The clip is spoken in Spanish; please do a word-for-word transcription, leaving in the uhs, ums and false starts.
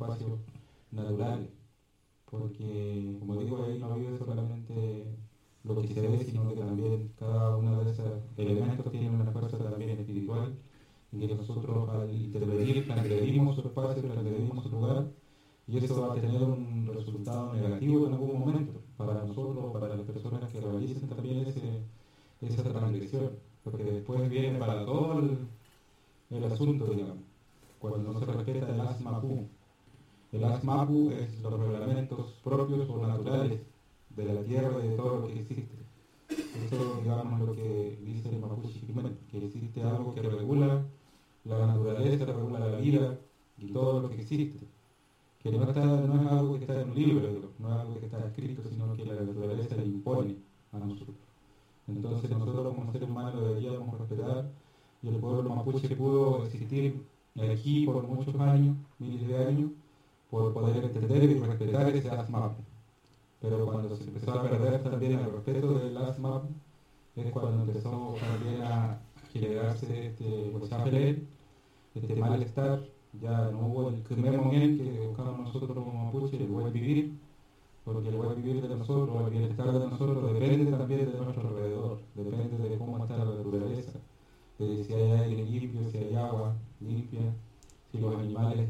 espacios naturales, porque, como digo, ahí no vive solamente lo que se ve, sino que también cada uno de esos elementos tiene una fuerza también espiritual, y que nosotros al intervenir transgredimos su espacio, transgredimos su lugar, y eso va a tener un resultado negativo en algún momento para nosotros, para las personas que realicen también ese, esa transgresión, porque después viene para todo el, el asunto, digamos, cuando no se respeta el ASMAPU. El ASMAPU es los reglamentos propios o naturales de la tierra y de todo lo que existe. Eso, digamos, lo que dice el Mapuche Jiménez, que existe algo que regula la naturaleza, regula la vida y todo lo que existe. Que no, está, no es algo que está en un libro, digo, no es algo que está escrito, sino que la naturaleza le impone a nosotros. Entonces nosotros como seres humanos deberíamos respetar, y el pueblo mapuche pudo existir aquí por muchos años, miles de años, por poder entender y respetar ese ASMAP. Pero cuando se empezó a perder también el respeto del ASMAP, es cuando empezó también a generarse este Huachapelé, este malestar. Ya no hubo el Khmer que buscamos nosotros como mapuche, el buen vivir, porque el buen vivir de nosotros, el bienestar de nosotros depende también de